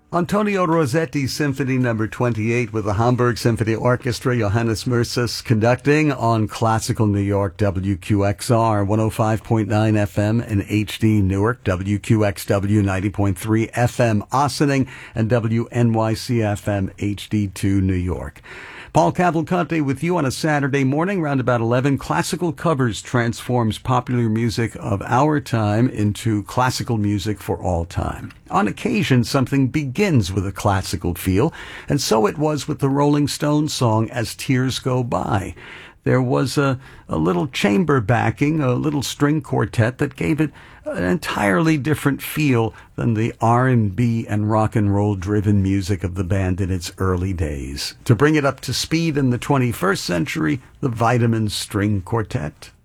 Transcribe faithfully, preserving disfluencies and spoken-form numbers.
Antonio Rossetti Symphony Number twenty-eight with the Hamburg Symphony Orchestra, Johannes Mursas conducting on Classical New York, W Q X R one oh five point nine F M in H D Newark, W Q X W ninety point three F M Ossining, and W N Y C F M H D two New York. Paul Cavalcante with you on a Saturday morning, around about eleven. Classical Covers transforms popular music of our time into classical music for all time. On occasion, something begins with a classical feel, and so it was with the Rolling Stones song As Tears Go By. There was a, a little chamber backing, a little string quartet that gave it an entirely different feel than the R and B and rock and roll driven music of the band in its early days. To bring it up to speed in the twenty-first century, the Vitamins String Quartet.